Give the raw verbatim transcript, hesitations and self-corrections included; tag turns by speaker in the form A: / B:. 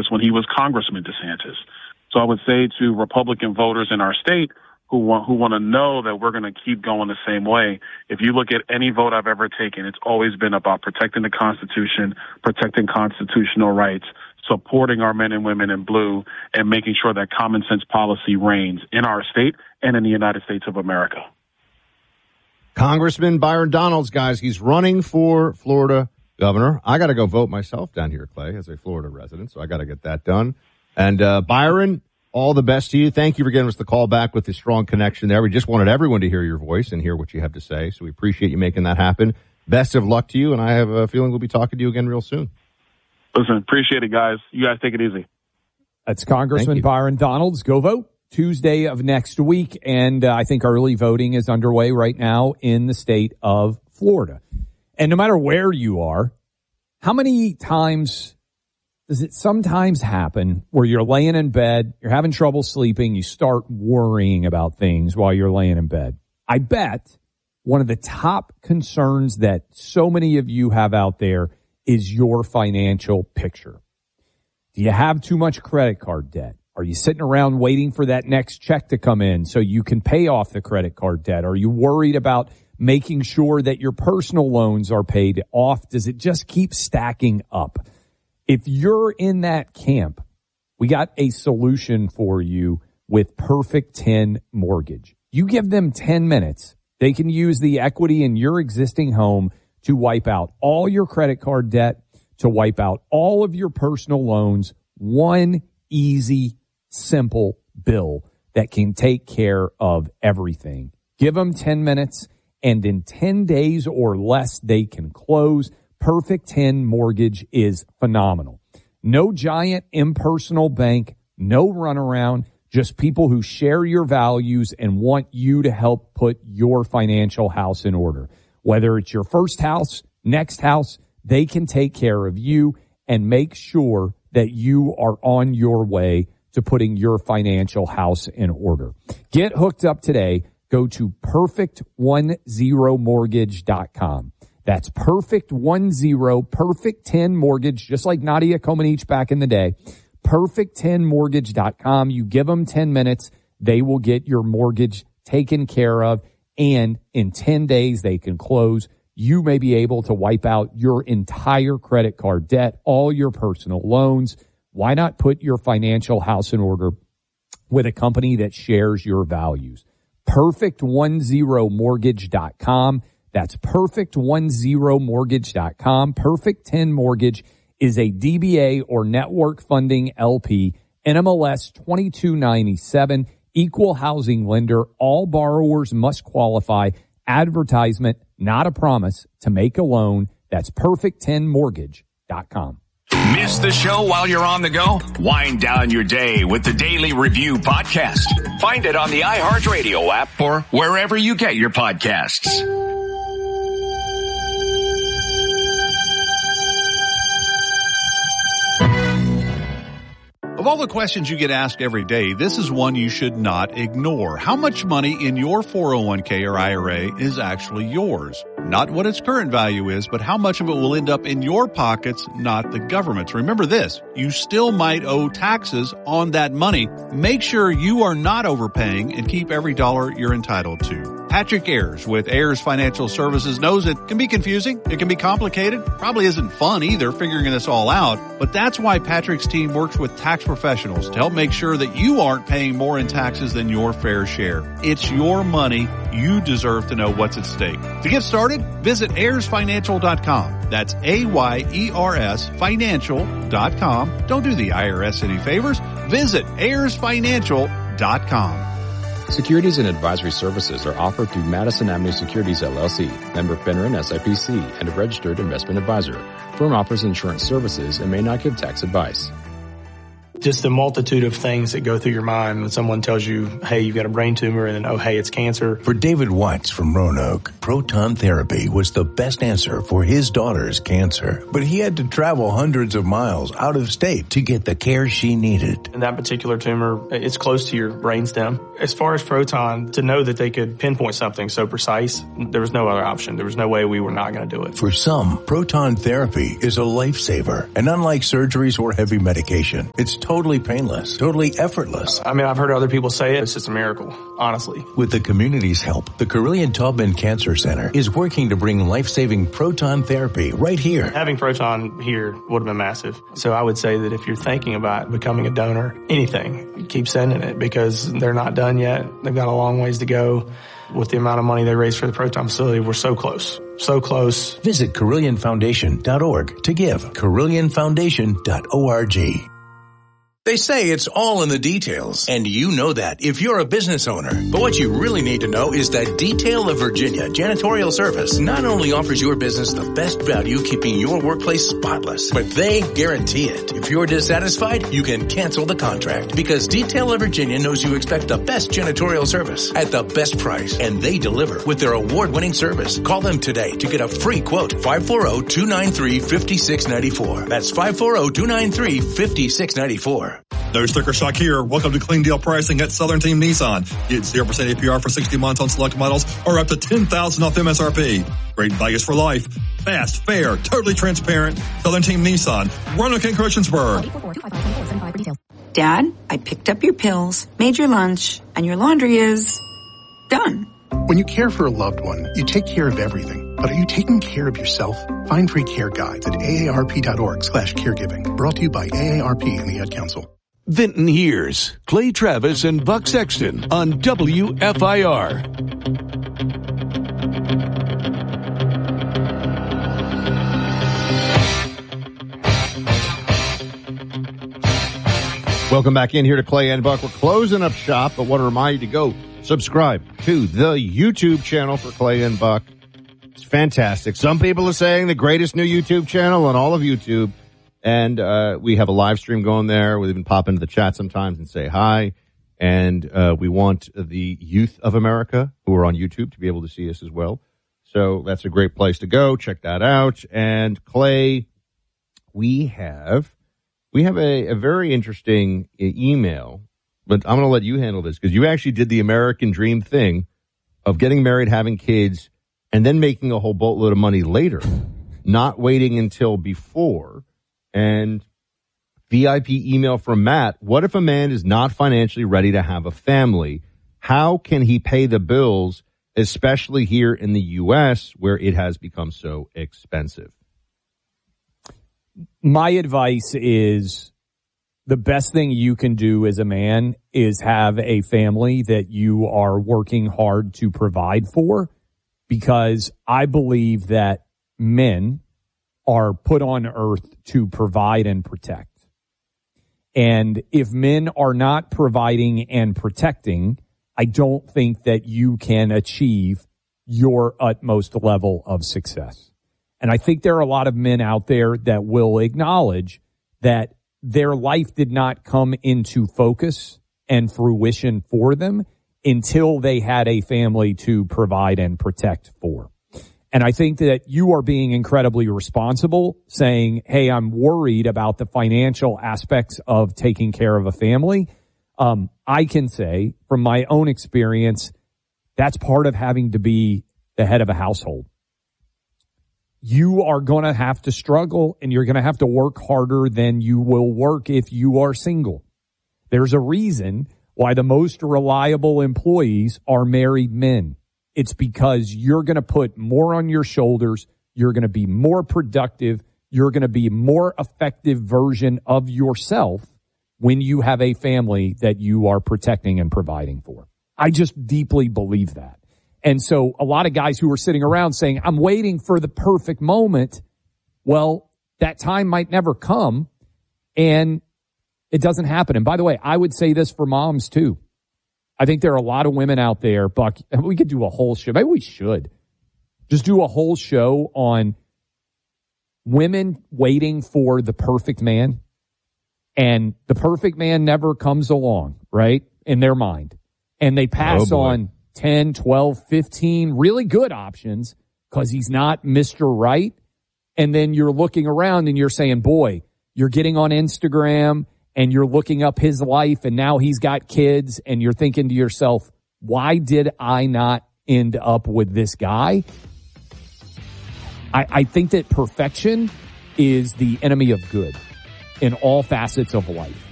A: DeSantis when he was Congressman DeSantis. So I would say to Republican voters in our state who want who want to know that we're going to keep going the same way, if you look at any vote I've ever taken, it's always been about protecting the Constitution, protecting constitutional rights, supporting our men and women in blue, and making sure that common sense policy reigns in our state and in the United States of America.
B: Congressman Byron Donalds, guys, he's running for Florida governor. I got to go vote myself down here, Clay, as a Florida resident, so I got to get that done. And uh, Byron, all the best to you. Thank you for giving us the call back with the strong connection there. We just wanted everyone to hear your voice and hear what you have to say, so we appreciate you making that happen. Best of luck to you, and I have a feeling we'll be talking to you again real soon.
A: Listen, appreciate it, guys. You guys take it easy.
C: That's Congressman Byron Donalds. Go vote Tuesday of next week, and uh, I think early voting is underway right now in the state of Florida. And no matter where you are, how many times does it sometimes happen where you're laying in bed, you're having trouble sleeping, you start worrying about things while you're laying in bed? I bet one of the top concerns that so many of you have out there is your financial picture. Do you have too much credit card debt? Are you sitting around waiting for that next check to come in so you can pay off the credit card debt? Are you worried about making sure that your personal loans are paid off? Does it just keep stacking up? If you're in that camp, we got a solution for you with Perfect ten Mortgage. You give them ten minutes, they can use the equity in your existing home to wipe out all your credit card debt, to wipe out all of your personal loans. One easy, simple bill that can take care of everything. Give them ten minutes, and in ten days or less, they can close. Perfect ten Mortgage is phenomenal. No giant impersonal bank, no runaround, just people who share your values and want you to help put your financial house in order. Whether it's your first house, next house, they can take care of you and make sure that you are on your way to putting your financial house in order. Get hooked up today. Go to perfect ten mortgage dot com. That's perfect ten, perfect ten mortgage, just like Nadia Comaneci back in the day. perfect ten mortgage dot com. You give them ten minutes, they will get your mortgage taken care of, and in ten days they can close. You may be able to wipe out your entire credit card debt, all your personal loans. Why not put your financial house in order with a company that shares your values? perfect ten mortgage dot com. That's perfect ten mortgage dot com. Perfect ten Mortgage is a D B A or network funding L P, N M L S twenty-two ninety-seven, equal housing lender. All borrowers must qualify. Advertisement, not a promise, to make a loan. That's perfect ten mortgage dot com.
D: Miss the show while you're on the go? Wind down your day with the Daily Review Podcast. Find it on the iHeartRadio app or wherever you get your podcasts.
E: Of all the questions you get asked every day, this is one you should not ignore. How much money in your four oh one k or I R A is actually yours? Not what its current value is, but how much of it will end up in your pockets, not the government's. Remember this, you still might owe taxes on that money. Make sure you are not overpaying and keep every dollar you're entitled to. Patrick Ayers with Ayers Financial Services knows it can be confusing. It can be complicated. Probably isn't fun either figuring this all out. But that's why Patrick's team works with tax professionals to help make sure that you aren't paying more in taxes than your fair share. It's your money. You deserve to know what's at stake. To get started, visit ayers financial dot com. That's A Y E R S financial dot com. Don't do the I R S any favors. Visit ayers financial dot com.
F: Securities and advisory services are offered through Madison Avenue Securities, L L C, member FINRA S I P C, and a registered investment advisor. Firm offers insurance services and may not give tax advice.
G: Just the multitude of things that go through your mind when someone tells you, hey, you've got a brain tumor, and then, oh, hey, it's cancer.
H: For David Watts from Roanoke, proton therapy was the best answer for his daughter's cancer. But he had to travel hundreds of miles out of state to get the care she needed.
G: And that particular tumor, it's close to your brainstem. As far as proton, to know that they could pinpoint something so precise, there was no other option. There was no way we were not going to do it.
H: For some, proton therapy is a lifesaver. And unlike surgeries or heavy medication, it's totally painless, totally effortless.
G: I mean, I've heard other people say it. It's just a miracle, honestly.
H: With the community's help, the Carillion Taubman Cancer Center is working to bring life-saving proton therapy right here.
G: Having proton here would have been massive. So I would say that if you're thinking about becoming a donor, anything, keep sending it because they're not done yet. They've got a long ways to go. With the amount of money they raised for the proton facility, we're so close. So close.
H: Visit Carillion Foundation dot org to give. Carillion Foundation dot org. They say it's all in the details, and you know that if you're a business owner. But what you really need to know is that Detail of Virginia Janitorial Service not only offers your business the best value keeping your workplace spotless, but they guarantee it. If you're dissatisfied, you can cancel the contract because Detail of Virginia knows you expect the best janitorial service at the best price, and they deliver with their award-winning service. Call them today to get a free quote. five four zero, two nine three, five six nine four. That's five four zero, two nine three, five six nine four.
I: No sticker shock here. Welcome to Clean Deal Pricing at Southern Team Nissan. Get zero percent A P R for sixty months on select models or up to ten thousand dollars off M S R P. Great values for life. Fast, fair, totally transparent. Southern Team Nissan. Roanoke and Christiansburg.
J: Dad, I picked up your pills, made your lunch, and your laundry is done.
K: When you care for a loved one, you take care of everything. But are you taking care of yourself? Find free care guides at A A R P dot org slash caregiving. Brought to you by A A R P and the Ad Council.
L: Vinton Hears, Clay Travis and Buck Sexton on W F I R.
B: Welcome back in here to Clay and Buck. We're closing up shop, but want to remind you to go subscribe to the YouTube channel for Clay and Buck. It's fantastic. Some people are saying the greatest new YouTube channel on all of YouTube. And uh we have a live stream going there. We even pop into the chat sometimes and say hi. And uh we want the youth of America who are on YouTube to be able to see us as well. So that's a great place to go. Check that out. And Clay, we have we have a, a very interesting email, but I'm going to let you handle this because you actually did the American dream thing of getting married, having kids, and then making a whole boatload of money later, not waiting until before. And V I P email from Matt. What if a man is not financially ready to have a family? How can he pay the bills, especially here in the U S where it has become so expensive?
C: My advice is the best thing you can do as a man is have a family that you are working hard to provide for, because I believe that men are put on earth to provide and protect. And if men are not providing and protecting, I don't think that you can achieve your utmost level of success. And I think there are a lot of men out there that will acknowledge that their life did not come into focus and fruition for them until they had a family to provide and protect for. And I think that you are being incredibly responsible, saying, hey, I'm worried about the financial aspects of taking care of a family. Um, I can say from my own experience, that's part of having to be the head of a household. You are going to have to struggle, and you're going to have to work harder than you will work if you are single. There's a reason why the most reliable employees are married men. It's because you're going to put more on your shoulders. You're going to be more productive. You're going to be a more effective version of yourself when you have a family that you are protecting and providing for. I just deeply believe that. And so a lot of guys who are sitting around saying, I'm waiting for the perfect moment. Well, that time might never come, and it doesn't happen. And by the way, I would say this for moms too. I think there are a lot of women out there, Buck, we could do a whole show. Maybe we should just do a whole show on women waiting for the perfect man. and the perfect man never comes along, right, in their mind. And they pass
B: oh
C: on ten, twelve, fifteen really good options because he's not Mister Right. And then you're looking around and you're saying, boy, you're getting on Instagram and you're looking up his life and now he's got kids and you're thinking to yourself, why did I not end up with this guy? I, I think that perfection is the enemy of good in all facets of life.